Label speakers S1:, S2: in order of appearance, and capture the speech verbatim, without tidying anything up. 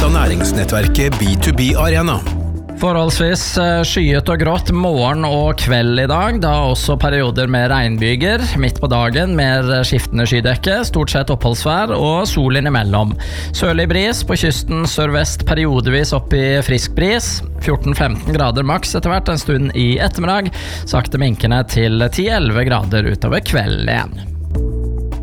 S1: av næringsnettverket B to B Arena.
S2: Forholdsvis skyet og grått morgen og kveld i dag, da også perioder med regnbyger. Midt på dagen mer skiftende skydekke, stort sett oppholdsvær og sol innimellom. Sørlig bris på kysten sørvest periodevis opp i frisk bris. fjorten femten grader maks etter hvert en stund i ettermiddag. Sakte minkende til ti elleve grader utover kvelden igjen.